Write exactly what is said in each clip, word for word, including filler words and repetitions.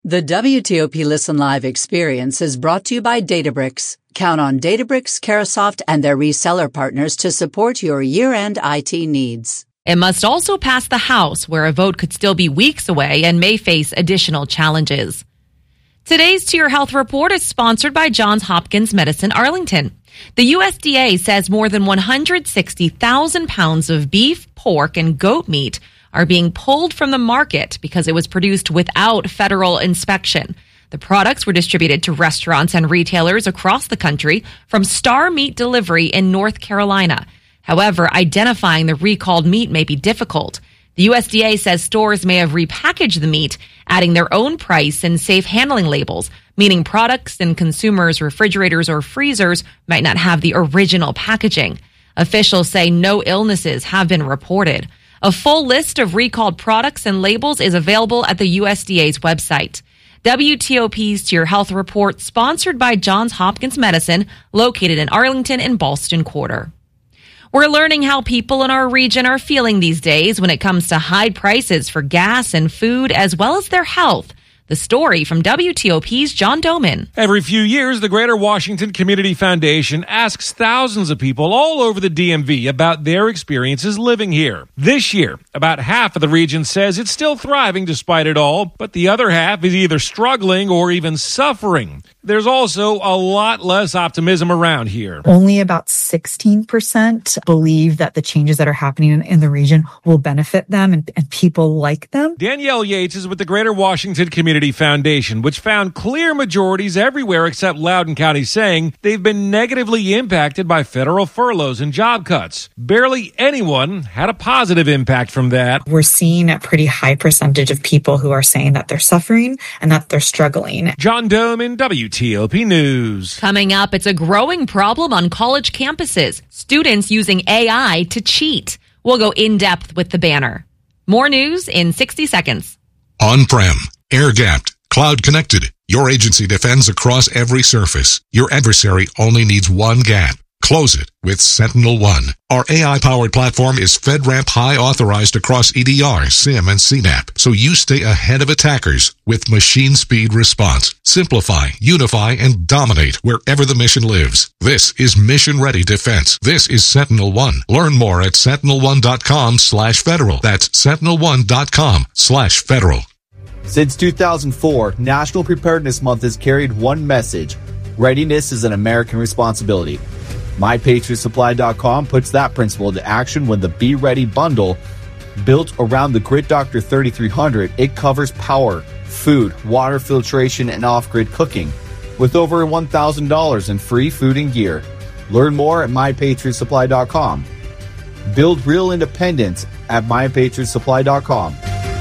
The W T O P Listen Live experience is brought to you by Databricks. Count on Databricks, Carahsoft, and their reseller partners to support your year-end I T needs. It must also pass the House, where a vote could still be weeks away and may face additional challenges. Today's To Your Health Report is sponsored by Johns Hopkins Medicine Arlington. The U S D A says more than one hundred sixty thousand pounds of beef, pork, and goat meat are being pulled from the market because it was produced without federal inspection. The products were distributed to restaurants and retailers across the country from Star Meat Delivery in North Carolina. However, identifying the recalled meat may be difficult. The U S D A says stores may have repackaged the meat, adding their own price and safe handling labels, meaning products in consumers' refrigerators or freezers might not have the original packaging. Officials say no illnesses have been reported. A full list of recalled products and labels is available at the U S D A's website. W T O P's To Your Health Report, sponsored by Johns Hopkins Medicine, located in Arlington and Ballston Quarter. We're learning how people in our region are feeling these days when it comes to high prices for gas and food, as well as their health. The story from W T O P's John Doman. Every few years, the Greater Washington Community Foundation asks thousands of people all over the D M V about their experiences living here. This year, about half of the region says it's still thriving despite it all, but the other half is either struggling or even suffering. There's also a lot less optimism around here. Only about sixteen percent believe that the changes that are happening in, in the region will benefit them and, and people like them. Danielle Yates is with the Greater Washington Community Foundation, which found clear majorities everywhere except Loudoun County saying they've been negatively impacted by federal furloughs and job cuts. Barely anyone had a positive impact from that. We're seeing a pretty high percentage of people who are saying that they're suffering and that they're struggling. John Doman, W T O P News. Coming up, it's a growing problem on college campuses. Students using A I to cheat. We'll go in depth with the banner. More news in sixty seconds. On-prem, air-gapped, cloud-connected. Your agency defends across every surface. Your adversary only needs one gap. Close it with SentinelOne. Our A I-powered platform is FedRAMP High authorized across E D R, SIEM, and C NAP, so you stay ahead of attackers with machine speed response. Simplify, unify, and dominate wherever the mission lives. This is mission-ready defense. This is SentinelOne. Learn more at sentinel1.com slash federal. That's sentinel1.com slash federal. Since two thousand four, National Preparedness Month has carried one message: readiness is an American responsibility. my patriot supply dot com puts that principle into action when the Be Ready bundle, built around the Grid Doctor thirty-three hundred, it covers power, food, water filtration, and off-grid cooking, with over one thousand dollars in free food and gear. Learn more at my patriot supply dot com. Build real independence at my patriot supply dot com.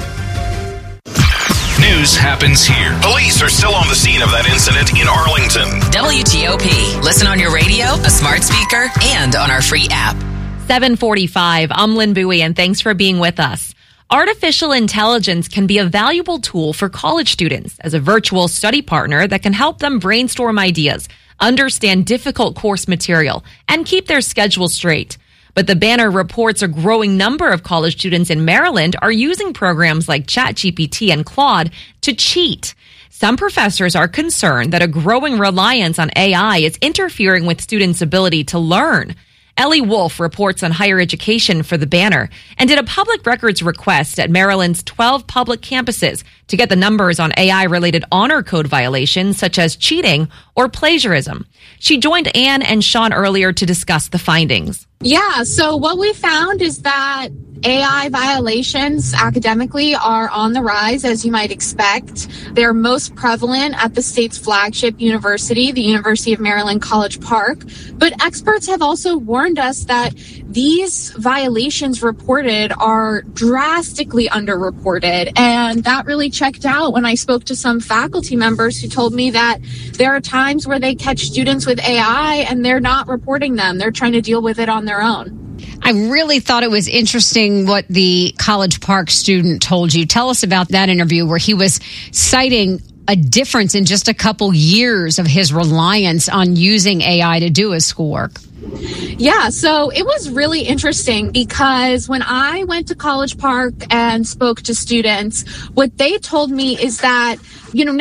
News happens here. Police are still on the scene of that incident in Arlington. W T O P. Listen on your radio, a smart speaker, and on our free app. seven forty-five. I'm Lynn Bowie, and thanks for being with us. Artificial intelligence can be a valuable tool for college students as a virtual study partner that can help them brainstorm ideas, understand difficult course material, and keep their schedule straight. But the banner reports a growing number of college students in Maryland are using programs like ChatGPT and Claude to cheat. Some professors are concerned that a growing reliance on A I is interfering with students' ability to learn. Ellie Wolf reports on higher education for the banner and did a public records request at Maryland's twelve public campuses to get the numbers on A I-related honor code violations such as cheating or plagiarism. She joined Anne and Sean earlier to discuss the findings. Yeah, so what we found is that A I violations academically are on the rise, as you might expect. They're most prevalent at the state's flagship university, the University of Maryland College Park. But experts have also warned us that these violations reported are drastically underreported. And that really checked out when I spoke to some faculty members who told me that there are times where they catch students with A I and they're not reporting them. They're trying to deal with it on their own. I really thought it was interesting what the College Park student told you. Tell us about that interview where he was citing a difference in just a couple years of his reliance on using A I to do his schoolwork. Yeah, so it was really interesting because when I went to College Park and spoke to students, what they told me is that, you know,